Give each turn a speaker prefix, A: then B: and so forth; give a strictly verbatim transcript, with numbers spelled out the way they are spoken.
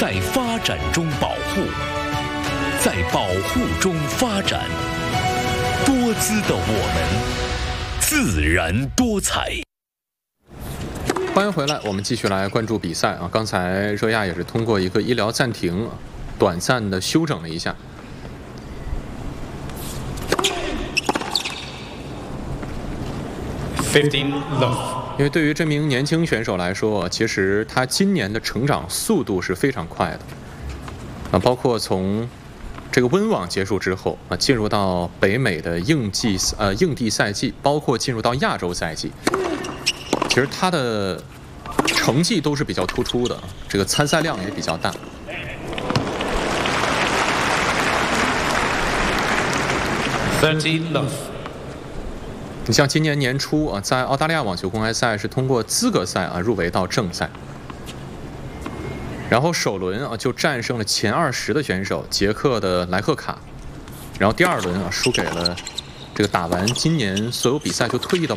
A: 在发展中保护，在保护中发展。多姿的我们，自然多彩。
B: 欢迎回来，我们继续来关注比赛啊。刚才热亚也是通过一个医疗暂停，短暂的休整了一下。
C: fifteen love。
B: 因为对于这名年轻选手来说，其实他今年的成长速度是非常快的啊，包括从这个温网结束之后啊，进入到北美的硬季呃硬地赛季，包括进入到亚洲赛季，其实他的成绩都是比较突出的，这个参赛量也比较大。
C: thirty love。
B: 你像今年年初啊，在澳大利亚网球公开赛是通过资格赛啊入围到正赛，然后首轮啊就战胜了前二十的选手捷克的莱赫卡，然后第二轮啊输给了这个打完今年所有比赛就退役到